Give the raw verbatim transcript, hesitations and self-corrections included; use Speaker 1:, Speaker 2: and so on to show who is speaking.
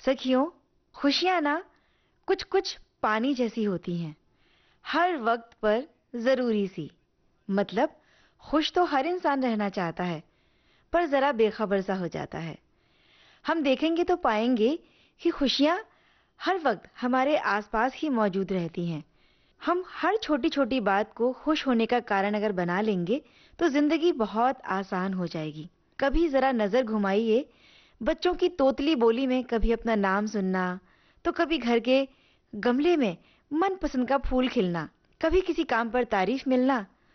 Speaker 1: सखियों, खुशियाँ ना कुछ-कुछ पानी जैसी होती हैं, हर वक्त पर ज़रूरी सी। मतलब खुश तो हर इंसान रहना चाहता है, पर ज़रा बेखबर सा हो जाता है। हम देखेंगे तो पाएंगे कि खुशियाँ हर वक्त हमारे आसपास ही मौजूद रहती हैं। हम हर छोटी-छोटी बात को खुश होने का कारण अगर बना लेंगे, तो ज़िंदगी बहुत आसान हो जाएगी। कभी ज़रा नज़र घुमाइए, बच्चों की तोतली बोली में कभी अपना नाम सुनना, तो कभी घर के गमले में मनपसंद का फूल खिलना, कभी किसी काम पर तारीफ मिलना,